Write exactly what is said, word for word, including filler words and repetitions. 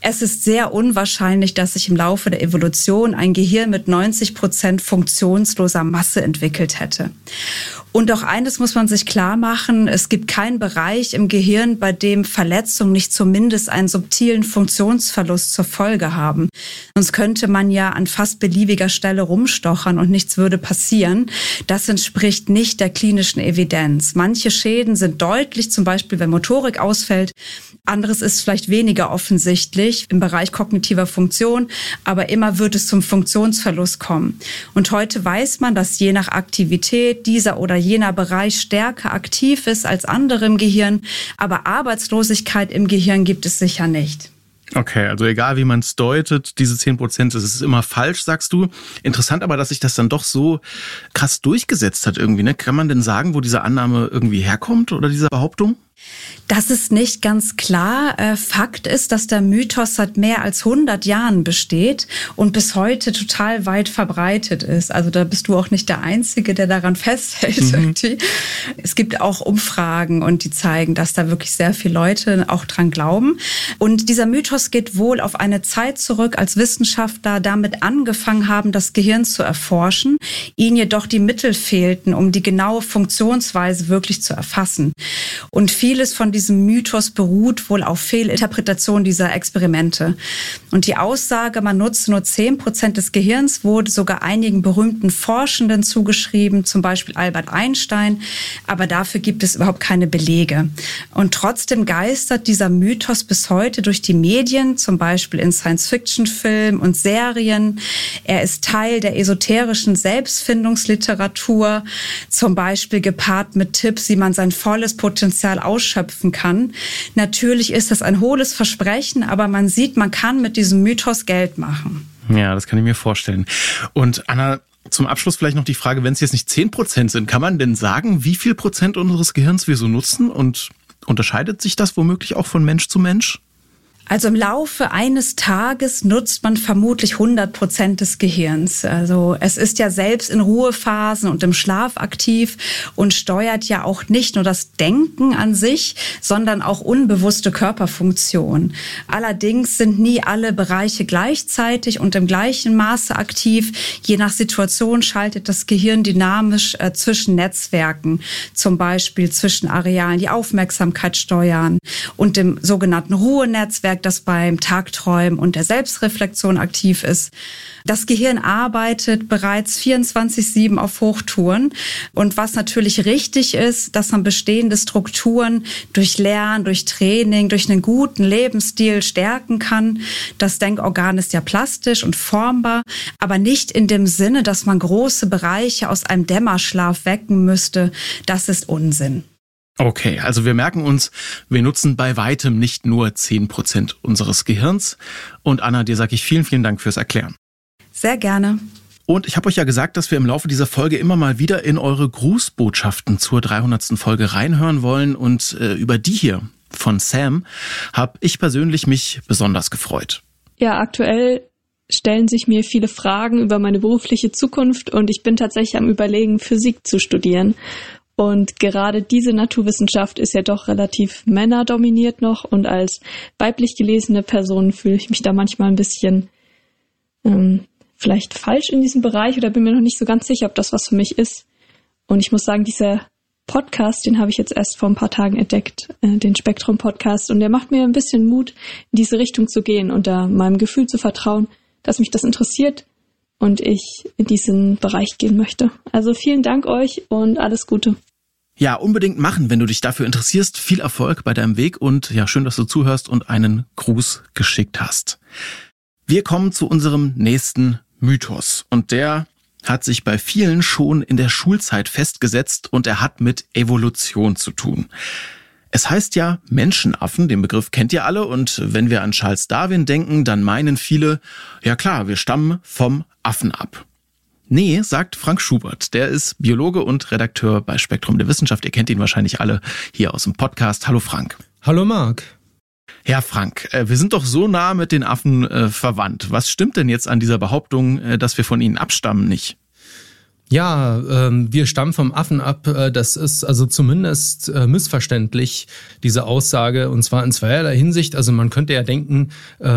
Es ist sehr unwahrscheinlich, dass sich im Laufe der Evolution ein Gehirn mit neunzig Prozent funktionsloser Masse entwickelt hätte. Und auch eines muss man sich klar machen, es gibt keinen Bereich im Gehirn, bei dem Verletzungen nicht zumindest einen subtilen Funktionsverlust zur Folge haben. Sonst könnte man ja an fast beliebiger Stelle rumstochern und nichts würde passieren. Das entspricht nicht der klinischen Evidenz. Manche Schäden sind deutlich, zum Beispiel wenn Motorik ausfällt. Anderes ist vielleicht weniger offensichtlich im Bereich kognitiver Funktion, aber immer wird es zum Funktionsverlust kommen. Und heute weiß man, dass je nach Aktivität dieser oder jener Bereich stärker aktiv ist als andere im Gehirn, aber Arbeitslosigkeit im Gehirn gibt es sicher nicht. Okay, also egal wie man es deutet, diese zehn Prozent, das ist immer falsch, sagst du. Interessant aber, dass sich das dann doch so krass durchgesetzt hat irgendwie, ne? Kann man denn sagen, wo diese Annahme irgendwie herkommt oder diese Behauptung? Das ist nicht ganz klar. Fakt ist, dass der Mythos seit mehr als hundert Jahren besteht und bis heute total weit verbreitet ist. Also da bist du auch nicht der Einzige, der daran festhält. Mhm. Es gibt auch Umfragen und die zeigen, dass da wirklich sehr viele Leute auch dran glauben. Und dieser Mythos geht wohl auf eine Zeit zurück, als Wissenschaftler damit angefangen haben, das Gehirn zu erforschen, ihnen jedoch die Mittel fehlten, um die genaue Funktionsweise wirklich zu erfassen. Und vieles von diesem Mythos beruht wohl auf Fehlinterpretation dieser Experimente. Und die Aussage, man nutze nur zehn Prozent des Gehirns, wurde sogar einigen berühmten Forschenden zugeschrieben, zum Beispiel Albert Einstein. Aber dafür gibt es überhaupt keine Belege. Und trotzdem geistert dieser Mythos bis heute durch die Medien, zum Beispiel in Science-Fiction-Filmen und Serien. Er ist Teil der esoterischen Selbstfindungsliteratur, zum Beispiel gepaart mit Tipps, wie man sein volles Potenzial ausschöpfen kann. Natürlich ist das ein hohles Versprechen, aber man sieht, man kann mit diesem Mythos Geld machen. Ja, das kann ich mir vorstellen. Und Anna, zum Abschluss vielleicht noch die Frage, wenn es jetzt nicht zehn Prozent sind, kann man denn sagen, wie viel Prozent unseres Gehirns wir so nutzen? Und unterscheidet sich das womöglich auch von Mensch zu Mensch? Also im Laufe eines Tages nutzt man vermutlich hundert Prozent des Gehirns. Also es ist ja selbst in Ruhephasen und im Schlaf aktiv und steuert ja auch nicht nur das Denken an sich, sondern auch unbewusste Körperfunktionen. Allerdings sind nie alle Bereiche gleichzeitig und im gleichen Maße aktiv. Je nach Situation schaltet das Gehirn dynamisch äh, zwischen Netzwerken, zum Beispiel zwischen Arealen, die Aufmerksamkeit steuern, und dem sogenannten Ruhenetzwerk, das beim Tagträumen und der Selbstreflexion aktiv ist. Das Gehirn arbeitet bereits vierundzwanzig sieben auf Hochtouren. Und was natürlich richtig ist, dass man bestehende Strukturen durch Lernen, durch Training, durch einen guten Lebensstil stärken kann. Das Denkorgan ist ja plastisch und formbar, aber nicht in dem Sinne, dass man große Bereiche aus einem Dämmerschlaf wecken müsste. Das ist Unsinn. Okay, also wir merken uns, wir nutzen bei weitem nicht nur zehn Prozent unseres Gehirns. Und Anna, dir sage ich vielen, vielen Dank fürs Erklären. Sehr gerne. Und ich habe euch ja gesagt, dass wir im Laufe dieser Folge immer mal wieder in eure Grußbotschaften zur dreihundertsten Folge reinhören wollen. Und äh, über die hier von Sam habe ich persönlich mich besonders gefreut. Ja, aktuell stellen sich mir viele Fragen über meine berufliche Zukunft und ich bin tatsächlich am Überlegen, Physik zu studieren. Und gerade diese Naturwissenschaft ist ja doch relativ männerdominiert noch und als weiblich gelesene Person fühle ich mich da manchmal ein bisschen ähm, vielleicht falsch in diesem Bereich oder bin mir noch nicht so ganz sicher, ob das was für mich ist. Und ich muss sagen, dieser Podcast, den habe ich jetzt erst vor ein paar Tagen entdeckt, äh, den Spektrum-Podcast, und der macht mir ein bisschen Mut, in diese Richtung zu gehen und da meinem Gefühl zu vertrauen, dass mich das interessiert und ich in diesen Bereich gehen möchte. Also vielen Dank euch und alles Gute. Ja, unbedingt machen, wenn du dich dafür interessierst. Viel Erfolg bei deinem Weg und ja, schön, dass du zuhörst und einen Gruß geschickt hast. Wir kommen zu unserem nächsten Mythos und der hat sich bei vielen schon in der Schulzeit festgesetzt und er hat mit Evolution zu tun. Es heißt ja Menschenaffen, den Begriff kennt ihr alle, und wenn wir an Charles Darwin denken, dann meinen viele, ja klar, wir stammen vom Affen ab. Nee, sagt Frank Schubert. Der ist Biologe und Redakteur bei Spektrum der Wissenschaft. Ihr kennt ihn wahrscheinlich alle hier aus dem Podcast. Hallo Frank. Hallo Marc. Herr Frank, wir sind doch so nah mit den Affen äh, verwandt. Was stimmt denn jetzt an dieser Behauptung, äh, dass wir von ihnen abstammen, nicht? Ja, ähm, wir stammen vom Affen ab. Äh, das ist also zumindest äh, missverständlich, diese Aussage, und zwar in zweierlei Hinsicht. Also man könnte ja denken, äh,